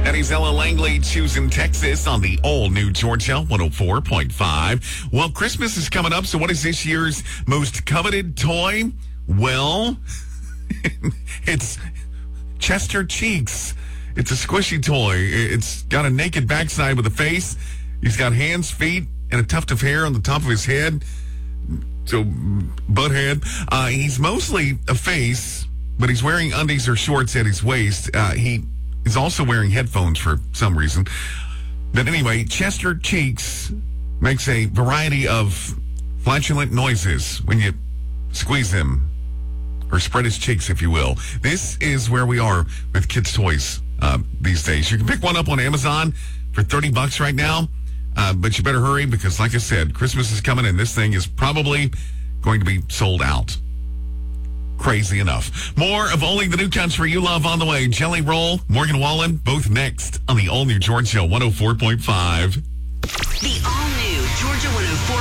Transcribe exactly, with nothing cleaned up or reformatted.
That is Ella Langley choosing Texas on the all-new Georgia one oh four point five. Well, Christmas is coming up, so what is this year's most coveted toy? Well, it's Chester Cheeks. It's a squishy toy. It's got a naked backside with a face. He's got hands, feet, and a tuft of hair on the top of his head. So, butt head. Uh, he's mostly a face, but he's wearing undies or shorts at his waist. Uh, he is also wearing headphones for some reason. But anyway, Chester Cheeks makes a variety of flatulent noises when you squeeze him, or spread his cheeks, if you will. This is where we are with kids' toys uh, these days. You can pick one up on Amazon for thirty bucks right now, uh, but you better hurry because, like I said, Christmas is coming and this thing is probably going to be sold out. Crazy enough. More of Only the New Country You Love on the way. Jelly Roll, Morgan Wallen, both next on the all-new Georgia one oh four point five. The all-new Georgia one oh four